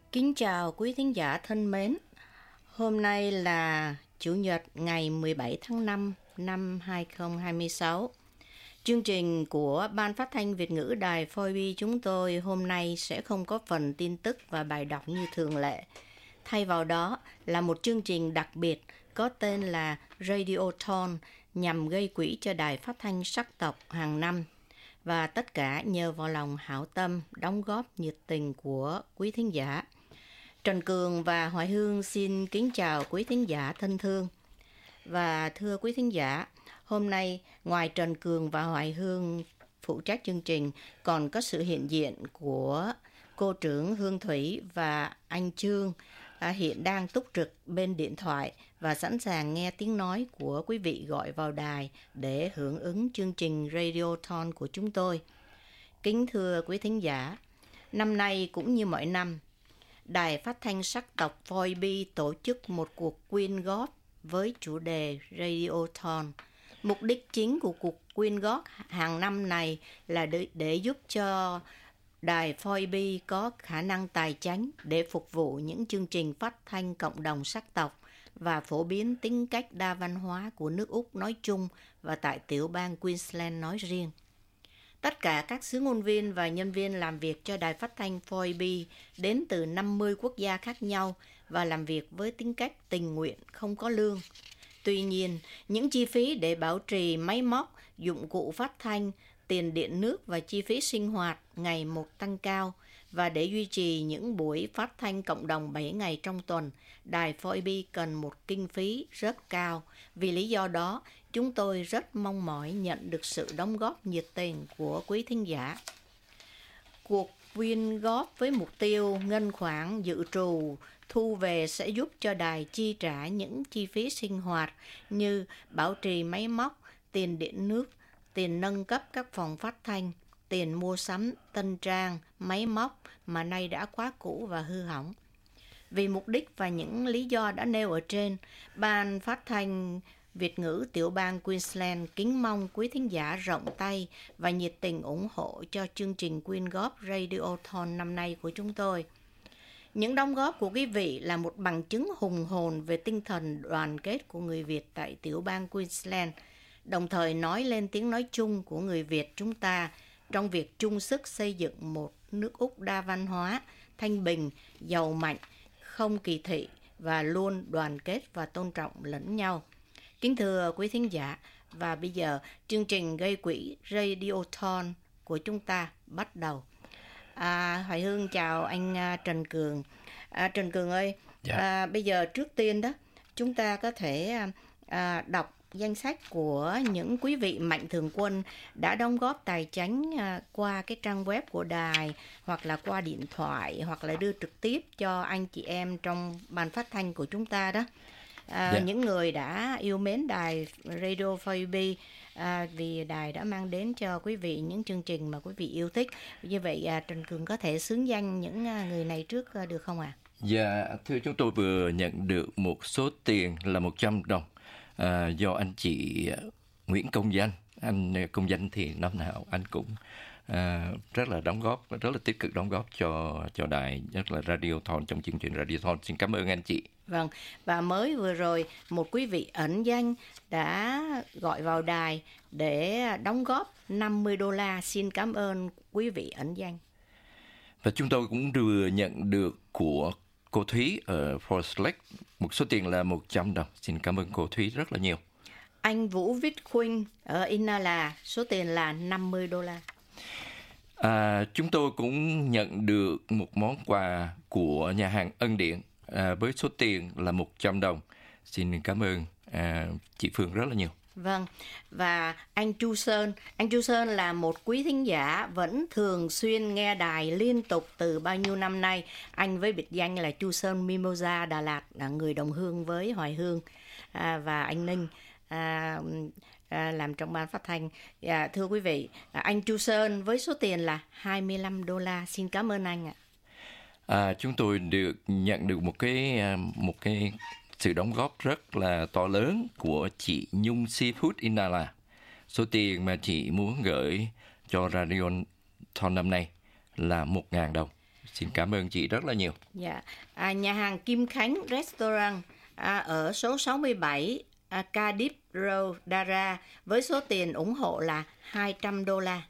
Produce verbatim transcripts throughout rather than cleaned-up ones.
Kính chào quý thính giả thân mến. Hôm nay là Chủ nhật ngày mười bảy tháng năm năm hai không hai sáu. Chương trình của Ban Phát thanh Việt ngữ Đài phờ o bê chúng tôi hôm nay sẽ không có phần tin tức và bài đọc như thường lệ. Thay vào đó là một chương trình đặc biệt có tên là Radiothon nhằm gây quỹ cho Đài Phát thanh Sắc tộc hàng năm. Và tất cả nhờ vào lòng hảo tâm, đóng góp nhiệt tình của quý thính giả. Trần Cường và Hoài Hương xin kính chào quý thính giả thân thương. Và thưa quý thính giả, hôm nay ngoài Trần Cường và Hoài Hương phụ trách chương trình, còn có sự hiện diện của cô trưởng Hương Thủy và anh Trương à, hiện đang túc trực bên điện thoại và sẵn sàng nghe tiếng nói của quý vị gọi vào đài để hưởng ứng chương trình Radiothon của chúng tôi. Kính thưa quý thính giả, năm nay cũng như mọi năm, Đài Phát thanh Sắc tộc phờ o bê tổ chức một cuộc quyên góp với chủ đề Radiothon. Mục đích chính của cuộc quyên góp hàng năm này là để, để giúp cho Đài phờ o bê có khả năng tài chánh để phục vụ những chương trình phát thanh cộng đồng sắc tộc và phổ biến tính cách đa văn hóa của nước Úc nói chung và tại tiểu bang Queensland nói riêng. Tất cả các xứ ngôn viên và nhân viên làm việc cho Đài Phát thanh phờ o bê đến từ năm mươi quốc gia khác nhau và làm việc với tính cách tình nguyện, không có lương. Tuy nhiên, những chi phí để bảo trì máy móc, dụng cụ phát thanh, tiền điện nước và chi phí sinh hoạt ngày một tăng cao. Và để duy trì những buổi phát thanh cộng đồng bảy ngày trong tuần, Đài phờ o bê cần một kinh phí rất cao. Vì lý do đó, chúng tôi rất mong mỏi nhận được sự đóng góp nhiệt tình của quý thính giả. Cuộc quyên góp với mục tiêu ngân khoản dự trù thu về sẽ giúp cho đài chi trả những chi phí sinh hoạt như bảo trì máy móc, tiền điện nước, tiền nâng cấp các phòng phát thanh, tiền mua sắm, tân trang, máy móc mà nay đã quá cũ và hư hỏng. Vì mục đích và những lý do đã nêu ở trên, Ban Phát thanh Việt ngữ tiểu bang Queensland kính mong quý thính giả rộng tay và nhiệt tình ủng hộ cho chương trình quyên góp Radiothon năm nay của chúng tôi. Những đóng góp của quý vị là một bằng chứng hùng hồn về tinh thần đoàn kết của người Việt tại tiểu bang Queensland, đồng thời nói lên tiếng nói chung của người Việt chúng ta trong việc chung sức xây dựng một nước Úc đa văn hóa, thanh bình, giàu mạnh, không kỳ thị và luôn đoàn kết và tôn trọng lẫn nhau. Kính thưa quý thính giả, và bây giờ chương trình gây quỹ Radiothon của chúng ta bắt đầu. À, Hoài Hương chào anh uh, Trần Cường. À, Trần Cường ơi, dạ. à, bây giờ trước tiên đó, chúng ta có thể uh, đọc danh sách của những quý vị mạnh thường quân đã đóng góp tài chánh uh, qua cái trang web của đài, hoặc là qua điện thoại, hoặc là đưa trực tiếp cho anh chị em trong ban phát thanh của chúng ta đó. À, yeah. Những người đã yêu mến đài Radio phờ o bê à, vì đài đã mang đến cho quý vị những chương trình mà quý vị yêu thích. Như vậy à, Trần Cường có thể xướng danh những người này trước à, được không ạ? À? Dạ, thưa chúng tôi vừa nhận được một số tiền là một trăm đồng à, do anh chị Nguyễn Công Danh. Anh Công Danh thì năm nào anh cũng à, rất là đóng góp, rất là tích cực đóng góp cho cho đài, nhất là Radiothon trong chương trình Radiothon. Xin cảm ơn anh chị. Vâng, và mới vừa rồi một quý vị ẩn danh đã gọi vào đài để đóng góp năm mươi đô la. Xin cảm ơn quý vị ẩn danh. Và chúng tôi cũng vừa nhận được của cô Thúy ở Forest Lake một số tiền là một trăm đồng. Xin cảm ơn cô Thúy rất là nhiều. Anh Vũ Viết Khuynh ở Inala, số tiền là năm mươi đô la. À, chúng tôi cũng nhận được một món quà của nhà hàng Ân Điển à, với số tiền là một trăm đồng. Xin cảm ơn à, chị Phương rất là nhiều. Vâng, và anh Chu Sơn. Anh Chu Sơn là một quý thính giả vẫn thường xuyên nghe đài liên tục từ bao nhiêu năm nay. Anh với biệt danh là Chu Sơn Mimosa Đà Lạt, là người đồng hương với Hoài Hương à, và anh Ninh. À, à, làm trong ban phát thanh. À, thưa quý vị, à, anh Chu Sơn với số tiền là hai mươi lăm đô la. Xin cảm ơn anh ạ. À, chúng tôi được nhận được một cái một cái sự đóng góp rất là to lớn của chị Nhung Seafood Inala. Số tiền mà chị muốn gửi cho Radiothon năm nay là một nghìn đồng. Xin cảm ơn chị rất là nhiều. Dạ. À, nhà hàng Kim Khánh Restaurant à, ở số sáu mươi bảy à, Cardiff Road, Dara với số tiền ủng hộ là hai trăm đô la.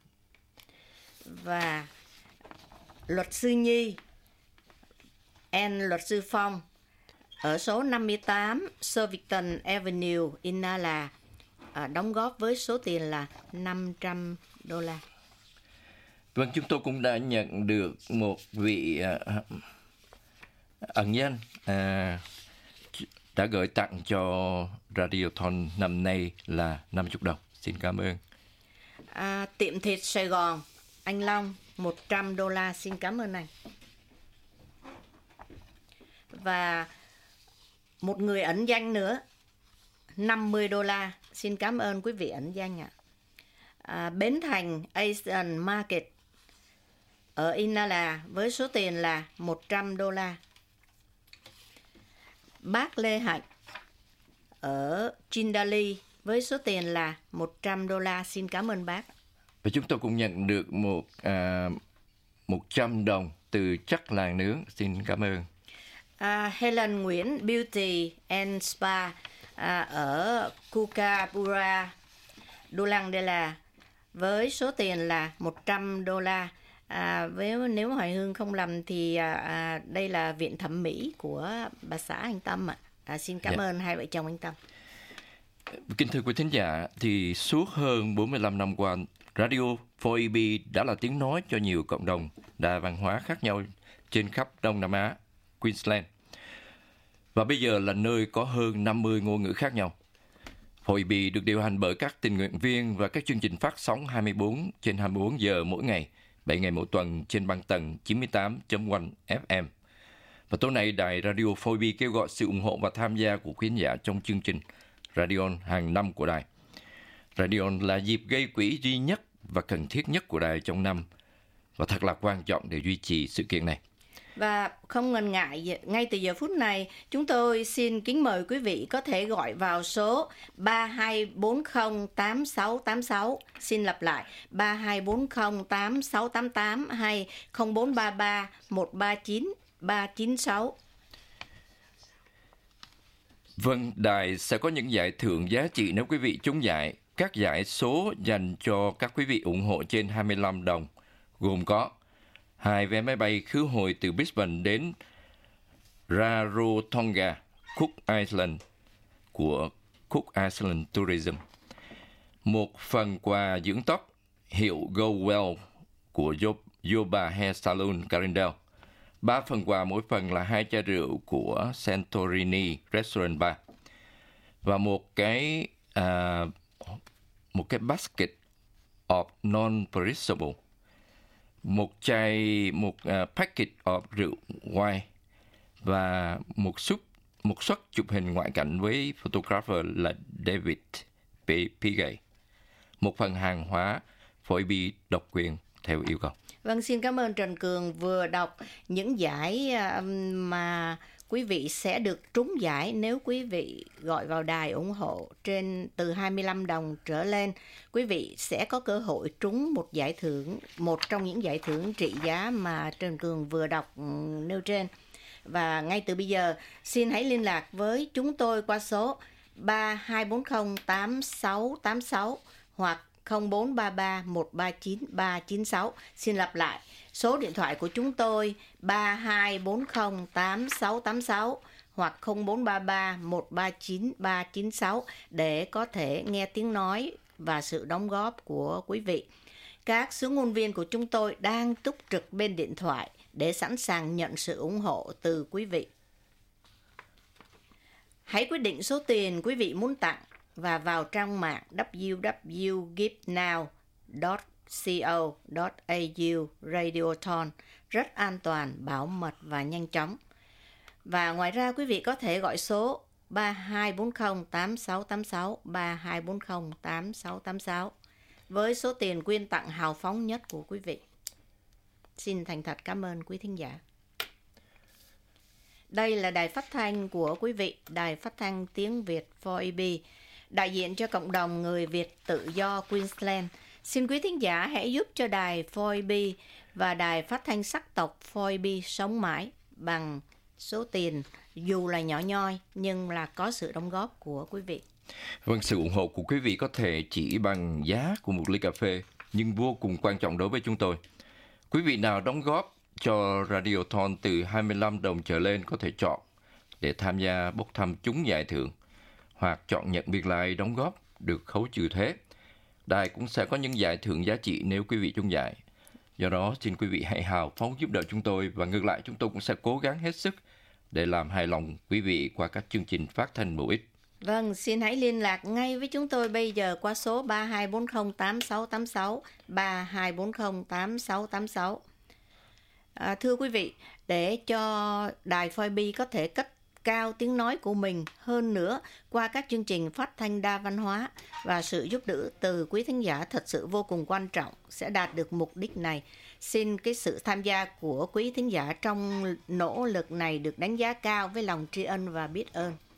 Và luật sư Nhi and luật sư Phong ở số năm mươi tám Surbiton Avenue, Inala à, đóng góp với số tiền là năm trăm đô la. Vâng, chúng tôi cũng đã nhận được một vị uh, ẩn danh uh, đã gửi tặng cho Radiothon năm nay là năm mươi đồng. Xin cảm ơn. À, tiệm thịt Sài Gòn, anh Long, một trăm đô la. Xin cảm ơn anh. Và một người ẩn danh nữa, năm mươi đô la. Xin cảm ơn quý vị ẩn danh ạ. À, Bến Thành Asian Market ở Inala với số tiền là một trăm đô la. Bác Lê Hạnh ở Chindali với số tiền là một trăm đô la. Xin cảm ơn bác. Và chúng tôi cũng nhận được một à, một trăm đồng từ Chắc Làng Nướng. Xin cảm ơn. À, Helen Nguyễn Beauty and Spa à, ở Kukapura, Dulang-Dela với số tiền là một trăm đô la. À, với nếu Hoài Hương không lầm thì à, à, đây là viện thẩm mỹ của bà xã anh Tâm ạ. À, xin cảm Dạ. ơn hai vợ chồng anh Tâm. Kính thưa quý thính giả, thì suốt hơn bốn mươi lăm năm qua, Radio four E B đã là tiếng nói cho nhiều cộng đồng đa văn hóa khác nhau trên khắp Đông Nam Á, Queensland. Và bây giờ là nơi có hơn năm mươi ngôn ngữ khác nhau. four E B được điều hành bởi các tình nguyện viên và các chương trình phát sóng hai mươi bốn trên hai mươi bốn giờ mỗi ngày, bảy ngày mỗi tuần trên băng tần chín mươi tám chấm một F M. Và tối nay, đài Radio four E B kêu gọi sự ủng hộ và tham gia của khán giả trong chương trình Radion hàng năm của đài. Radion là dịp gây quỹ duy nhất và cần thiết nhất của đài trong năm và thật là quan trọng để duy trì sự kiện này. Và không ngần ngại, ngay từ giờ phút này, chúng tôi xin kính mời quý vị có thể gọi vào số ba hai bốn không tám sáu tám sáu. Xin lặp lại, ba hai bốn không tám sáu tám tám hay không bốn ba ba một ba chín ba chín sáu. Vâng, đài sẽ có những giải thưởng giá trị nếu quý vị trúng giải. Các giải số dành cho các quý vị ủng hộ trên hai mươi lăm đồng, gồm có hai vé máy bay khứ hồi từ Brisbane đến Rarotonga, Cook Island của Cook Island Tourism, một phần quà dưỡng tóc hiệu Go Well của Yoba Hair Salon Carindale, ba phần quà mỗi phần là hai chai rượu của Santorini Restaurant Bar và một cái à, một cái basket of non-perishable, một chai một uh, packet of rượu wine và một suất một suất chụp hình ngoại cảnh với photographer là David Pigay, một phần hàng hóa four E B độc quyền theo yêu cầu. Vâng, xin cảm ơn Trần Cường vừa đọc những giải mà quý vị sẽ được trúng giải nếu quý vị gọi vào đài ủng hộ trên từ hai mươi lăm đồng trở lên. Quý vị sẽ có cơ hội trúng một giải thưởng, một trong những giải thưởng trị giá mà Trần Cường vừa đọc nêu trên. Và ngay từ bây giờ, xin hãy liên lạc với chúng tôi qua số ba hai bốn không tám sáu tám sáu hoặc không bốn ba ba một ba chín ba chín sáu. Xin lặp lại, số điện thoại của chúng tôi ba hai bốn không tám sáu tám sáu hoặc không bốn ba ba một ba chín ba chín sáu để có thể nghe tiếng nói và sự đóng góp của quý vị. Các sứ ngôn viên của chúng tôi đang túc trực bên điện thoại để sẵn sàng nhận sự ủng hộ từ quý vị. Hãy quyết định số tiền quý vị muốn tặng và vào trang mạng w w w chấm givenow chấm co chấm a u Radiothon, rất an toàn, bảo mật và nhanh chóng. Và ngoài ra quý vị có thể gọi số ba hai bốn không tám sáu tám sáu, ba hai bốn không tám sáu tám sáu với số tiền quyên tặng hào phóng nhất của quý vị. Xin thành thật cảm ơn quý thính giả. Đây là đài phát thanh của quý vị, đài phát thanh tiếng Việt four E B, đại diện cho cộng đồng người Việt tự do Queensland. Xin quý thính giả hãy giúp cho đài four E B và Đài Phát thanh Sắc tộc phoi bi sống mãi bằng số tiền dù là nhỏ nhoi nhưng là có sự đóng góp của quý vị. Vâng, sự ủng hộ của quý vị có thể chỉ bằng giá của một ly cà phê, nhưng vô cùng quan trọng đối với chúng tôi. Quý vị nào đóng góp cho Radiothon từ hai mươi lăm đồng trở lên có thể chọn để tham gia bốc thăm trúng giải thưởng, hoặc chọn nhận biên lai đóng góp được khấu trừ thuế. Đài cũng sẽ có những giải thưởng giá trị nếu quý vị trúng giải. Do đó, xin quý vị hãy hào phóng giúp đỡ chúng tôi, và ngược lại chúng tôi cũng sẽ cố gắng hết sức để làm hài lòng quý vị qua các chương trình phát thanh bổ ích. Vâng, xin hãy liên lạc ngay với chúng tôi bây giờ qua số ba hai bốn không tám sáu tám sáu, ba hai bốn không tám sáu tám sáu. À, thưa quý vị, để cho Đài phoi bi có thể cất cao tiếng nói của mình hơn nữa qua các chương trình phát thanh đa văn hóa, và sự giúp đỡ từ quý thính giả thật sự vô cùng quan trọng sẽ đạt được mục đích này. Xin cái sự tham gia của quý thính giả trong nỗ lực này được đánh giá cao với lòng tri ân và biết ơn.